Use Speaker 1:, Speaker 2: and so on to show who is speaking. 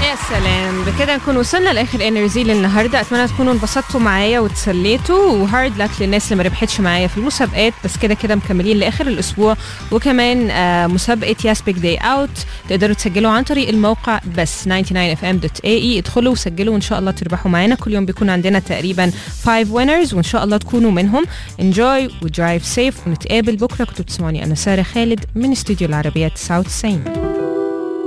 Speaker 1: يا سلام، بكده نكون وصلنا لاخر انرجي للنهارده. اتمنى تكونوا انبسطتوا معايا وتسليتوا، وهارد لك للناس اللي ما ربحتش معايا في المسابقات، بس كده مكملين لاخر الاسبوع. وكمان مسابقه ياس بيج داي اوت تقدروا تسجلوا عن طريق الموقع بس 99fm.ae. ادخلوا وسجلوا وان شاء الله تربحوا معانا. كل يوم بيكون عندنا تقريبا 5 winners وان شاء الله تكونوا منهم. enjoy ودرايف سيف، ونتقابل بكره. كنتوا بتسمعوني انا ساره خالد من استوديو العربيه 99.